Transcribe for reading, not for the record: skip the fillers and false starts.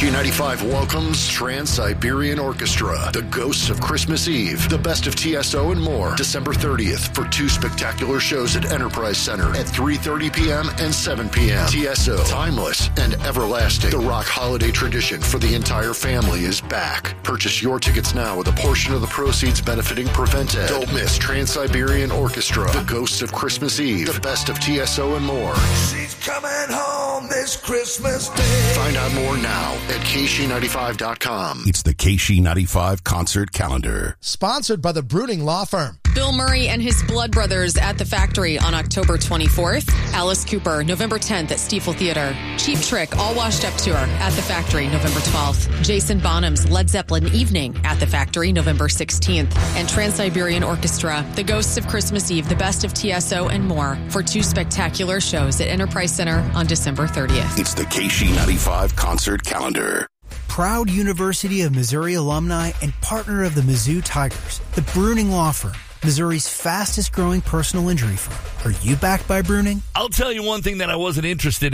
KC95 welcomes Trans-Siberian Orchestra, The Ghosts of Christmas Eve, The Best of TSO and more, December 30th for 2 spectacular shows at Enterprise Center at 3:30 p.m. and 7 p.m. TSO, timeless and everlasting. The rock holiday tradition for the entire family is back. Purchase your tickets now with a portion of the proceeds benefiting PreventEd. Don't miss Trans-Siberian Orchestra, The Ghosts of Christmas Eve, The Best of TSO and more. She's coming home this Christmas Day. Find out more now at KC95.com. It's the KC95 concert calendar. Sponsored by the Bruning Law Firm. Bill Murray and his Blood Brothers at the Factory on October 24th. Alice Cooper, November 10th at Stiefel Theater. Cheap Trick, All Washed Up Tour at the Factory, November 12th. Jason Bonham's Led Zeppelin Evening at the Factory, November 16th. And Trans-Siberian Orchestra, The Ghosts of Christmas Eve, The Best of TSO, and more for 2 spectacular shows at Enterprise Center on December 30th. It's the KC95 concert calendar. Proud University of Missouri alumni and partner of the Mizzou Tigers, the Bruning Law Firm, Missouri's fastest growing personal injury firm. Are you backed by Bruning? I'll tell you one thing that I wasn't interested